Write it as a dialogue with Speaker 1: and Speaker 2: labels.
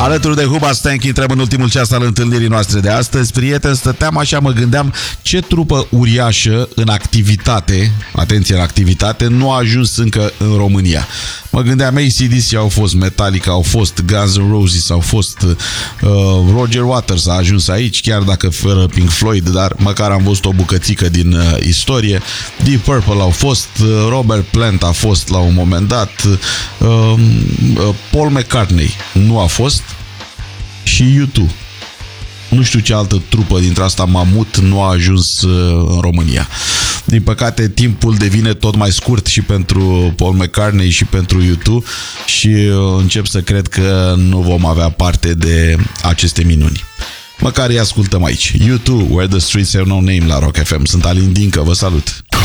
Speaker 1: Alături de Huba Stank intrăm în ultimul ceas al întâlnirii noastre de astăzi. Prieteni, stăteam așa, mă gândeam ce trupă uriașă în activitate, atenție, în activitate, nu a ajuns încă în România. Mă gândeam, AC/DC au fost, Metallica au fost, Guns N' Roses au fost, Roger Waters a ajuns aici, chiar dacă fără Pink Floyd, dar măcar am văzut o bucățică din istorie. Deep Purple au fost, Robert Plant a fost la un moment dat, Paul McCartney nu a fost și U2. Nu știu ce altă trupă dintre asta mamut nu a ajuns în România. Din păcate, timpul devine tot mai scurt și pentru Paul McCartney și pentru U2 și încep să cred că nu vom avea parte de aceste minuni. Măcar îi ascultăm aici. U2, Where the Streets Have No Name la Rock FM. Sunt Alin Dincă, vă salut!